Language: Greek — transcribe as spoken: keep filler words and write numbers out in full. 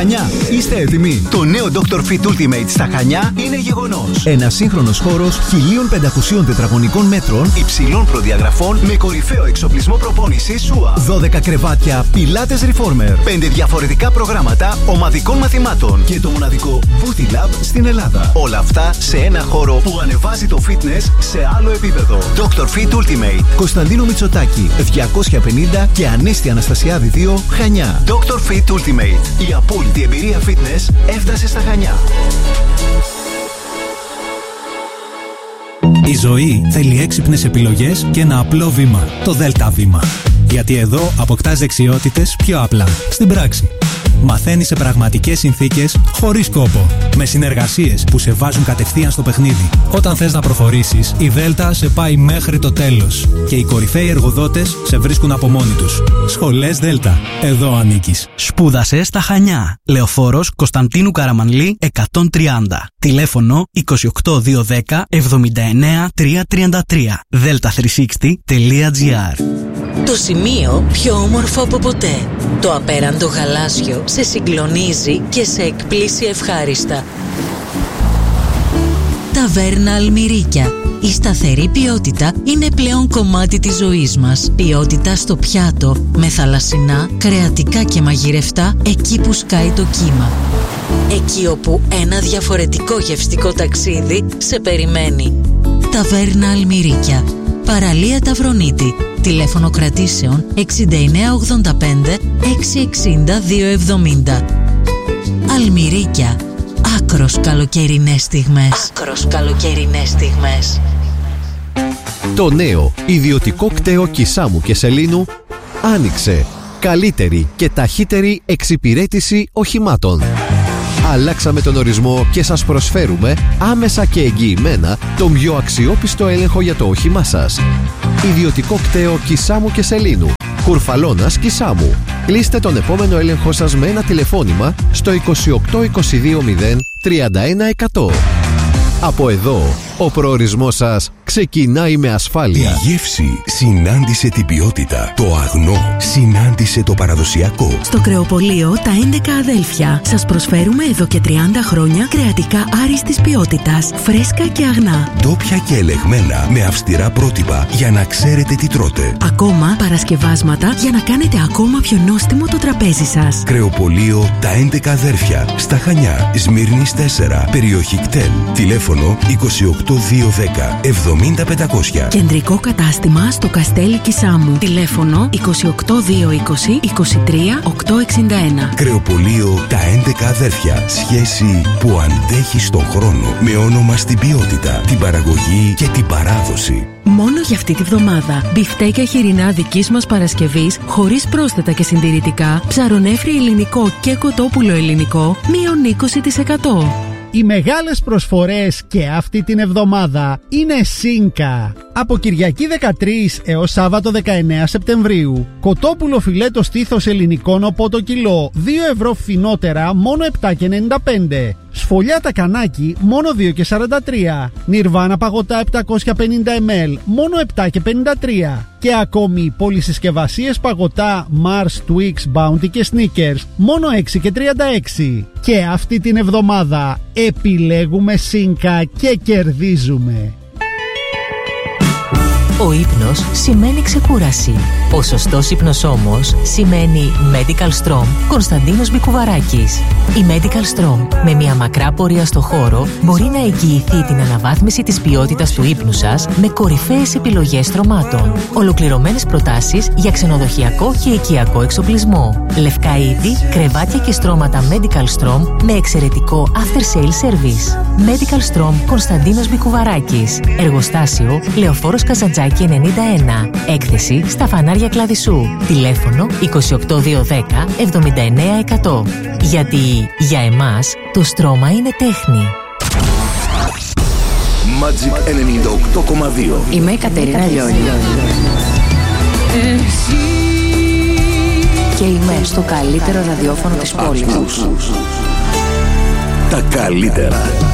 Χανιά, είστε έτοιμοι? Το νέο Doctor Fit Ultimate στα Χανιά είναι γεγονός. Ένα σύγχρονος χώρος χίλια πεντακόσια τετραγωνικών μέτρων υψηλών προδιαγραφών με κορυφαίο εξοπλισμό προπόνησης σουα. δώδεκα κρεβάτια Pilates Reformer. πέντε διαφορετικά προγράμματα ομαδικών μαθημάτων και το μοναδικό Booty Lab στην Ελλάδα. Όλα αυτά σε ένα χώρο που ανεβάζει το fitness σε άλλο επίπεδο. Doctor Fit Ultimate. Κωνσταντίνο Μητσοτάκη, διακόσια πενήντα και Ανέστη Αναστασιάδη δύο, Χανιά. Doctor Fit Ultimate. Η απόλυτη εμπειρία fitness έφτασε στα Χανιά. Η ζωή θέλει έξυπνες επιλογές και ένα απλό βήμα. Το Δέλτα Βήμα. Γιατί εδώ αποκτάς δεξιότητες πιο απλά, στην πράξη. Μαθαίνεις σε πραγματικές συνθήκες, χωρίς κόπο. Με συνεργασίες που σε βάζουν κατευθείαν στο παιχνίδι. Όταν θες να προχωρήσεις, η Δέλτα σε πάει μέχρι το τέλος. Και οι κορυφαίοι εργοδότες σε βρίσκουν από μόνοι τους. Σχολές Δέλτα. Εδώ ανήκεις. Σπούδασε στα Χανιά. Λεωφόρος Κωνσταντίνου Καραμανλή εκατόν τριάντα. Τηλέφωνο είκοσι οκτώ διακόσια δέκα εβδομήντα εννέα τριακόσια τριάντα τρία. δέλτα τριακόσια εξήντα τελεία τζι άρ. Το σημείο πιο όμορφο από ποτέ. Το απέραντο γαλάζιο σε συγκλονίζει και σε εκπλήσει ευχάριστα. Ταβέρνα Αλμυρίκια. Η σταθερή ποιότητα είναι πλέον κομμάτι της ζωής μας. Ποιότητα στο πιάτο, με θαλασσινά, κρεατικά και μαγειρευτά, εκεί που σκάει το κύμα. Εκεί όπου ένα διαφορετικό γευστικό ταξίδι σε περιμένει. Ταβέρνα Αλμυρίκια. Παραλία Ταυρονίτη. Τηλέφωνο κρατήσεων εξήντα εννέα ογδόντα πέντε εξακόσια εξήντα δύο εβδομήντα. Αλμυρίκια. Άκρος καλοκαιρινές στιγμές. Άκρος καλοκαιρινές στιγμές. Το νέο ιδιωτικό κτέο Κισάμου και Σελήνου άνοιξε. Καλύτερη και ταχύτερη εξυπηρέτηση οχημάτων. Αλλάξαμε τον ορισμό και σας προσφέρουμε άμεσα και εγγυημένα τον πιο αξιόπιστο έλεγχο για το όχημά σας. Ιδιωτικό κτέο Κισάμου και Σελήνου. Κουρφαλώνας Κισάμου. Κλείστε τον επόμενο έλεγχό σας με ένα τηλεφώνημα στο είκοσι οκτώ είκοσι δύο μηδέν τριάντα ένα εκατό. Από εδώ, ο προορισμός σας ξεκινάει με ασφάλεια. Η γεύση συνάντησε την ποιότητα. Το αγνό συνάντησε το παραδοσιακό. Στο Κρεοπωλείο τα έντεκα αδέλφια σας προσφέρουμε εδώ και τριάντα χρόνια κρεατικά άριστης ποιότητας, φρέσκα και αγνά. Ντόπια και ελεγμένα με αυστηρά πρότυπα για να ξέρετε τι τρώτε. Ακόμα παρασκευάσματα για να κάνετε ακόμα πιο νόστιμο το τραπέζι σας. Κρεοπωλείο τα έντεκα αδέρφια στα Χανιά, Σμύρνης τέσσερα, περιοχή ΚΤΕΛ. Τηλέφωνο είκοσι οκτώ διακόσια δέκα εβδομήντα πεντακόσια. Κεντρικό κατάστημα στο Καστέλι Κισάμου. Τηλέφωνο είκοσι οκτώ διακόσια είκοσι είκοσι τρία οκτακόσια εξήντα ένα. Κρεοπωλείο τα έντεκα αδέρφια. Σχέση που αντέχει στον χρόνο. Με όνομα στην ποιότητα, την παραγωγή και την παράδοση. Μόνο για αυτή τη βδομάδα. Μπιφτέκια χοιρινά δικής μας παρασκευής, χωρίς πρόσθετα και συντηρητικά, ψαρονέφρι ελληνικό και κοτόπουλο ελληνικό, μείον είκοσι τοις εκατό. Οι μεγάλες προσφορές και αυτή την εβδομάδα είναι Σίνκα. Από Κυριακή δεκατρείς έως Σάββατο δεκαεννέα Σεπτεμβρίου. Κοτόπουλο φιλέτο στήθος ελληνικό νοπό το κιλό, δύο ευρώ φθηνότερα, μόνο επτά και ενενήντα πέντε. Σφολιά τακανάκι, μόνο δύο και σαράντα τρία. Νιρβάνα παγωτά επτακόσια πενήντα μιλιλίτρα, μόνο επτά και πενήντα τρία. Και ακόμη πολυσυσκευασίες παγωτά Mars, Twix, Bounty και Snickers, μόνο έξι και τριάντα έξι. Και αυτή την εβδομάδα επιλέγουμε Σίνκα και κερδίζουμε. Ο ύπνος σημαίνει ξεκούραση. Ο σωστός ύπνος όμως σημαίνει Medical Strom Κωνσταντίνος Μπικουβαράκης. Η Medical Strom με μια μακρά πορεία στο χώρο μπορεί να εγγυηθεί την αναβάθμιση της ποιότητας του ύπνου σας με κορυφαίες επιλογές στρωμάτων. Ολοκληρωμένες προτάσεις για ξενοδοχειακό και οικιακό εξοπλισμό. Λευκά είδη, κρεβάτια και στρώματα Medical Strom με εξαιρετικό after sale service. Medical Strom Κωνσταντίνος Μπικουβαράκης. Εργοστάσιο Λεωφόρος Καζαντζάκη ενενήντα ένα. Έκθεση στα φανάρια Κλαδισσού. Τηλέφωνο είκοσι οκτώ διακόσια δέκα εβδομήντα εννέα εκατό. Γιατί για εμάς το στρώμα είναι τέχνη. Magic ενενήντα οκτώ κόμμα δύο. Είμαι η Κατερίνα Λιόλη. Και είμαι στο καλύτερο ραδιόφωνο της πόλης. Τα καλύτερα.